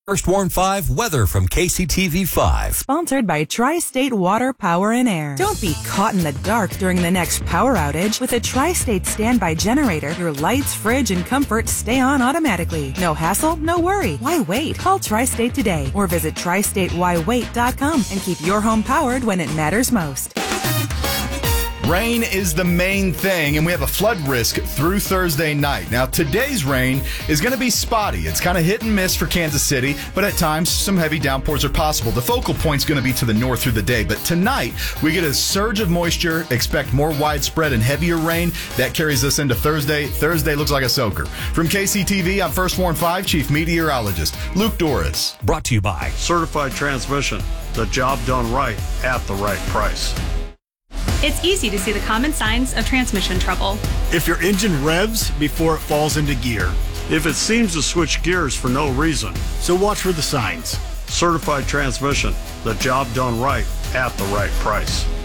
First Warn 5 weather from KCTV 5. Sponsored by Tri-State Water, Power, and Air. Don't be caught in the dark during the next power outage. With a Tri-State standby generator, your lights, fridge, and comfort stay on automatically. No hassle, no worry. Why wait? Call Tri-State today or visit tristatewhywait.com and keep your home powered when it matters most. Rain is the main thing, and we have a flood risk through Thursday night. Now, today's rain is going to be spotty. It's kind of hit and miss for Kansas City, but at times, some heavy downpours are possible. The focal point's going to be to the north through the day, but tonight, we get a surge of moisture, expect more widespread and heavier rain. That carries us into Thursday. Thursday looks like a soaker. From KCTV, I'm First Warn 5 Chief Meteorologist Luke Doris. Brought to you by Certified Transmission, the job done right at the right price. It's easy to see the common signs of transmission trouble. If your engine revs before it falls into gear. If it seems to switch gears for no reason. So watch for the signs. Certified Transmission, the job done right at the right price.